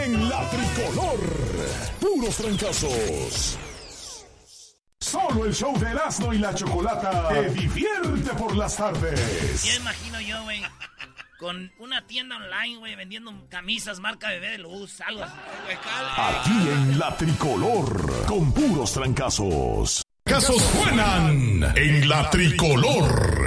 en la tricolor. Puros trancazos. Solo el show de Erasmo y la Chocolata te divierte por las tardes. Ya imagino yo, güey, con una tienda online, güey, vendiendo camisas marca Bebé de Luz, algo así. Aquí en la tricolor, con puros trancazos. Casos suenan en la tricolor.